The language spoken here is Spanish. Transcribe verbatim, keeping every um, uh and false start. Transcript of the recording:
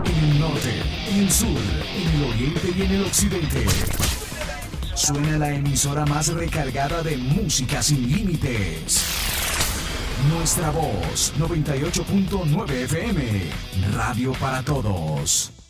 en el norte, en el sur, en el oriente y en el occidente. Suena la emisora más recargada de música sin límites. Nuestra voz, noventa y ocho punto nueve F M, Radio para Todos.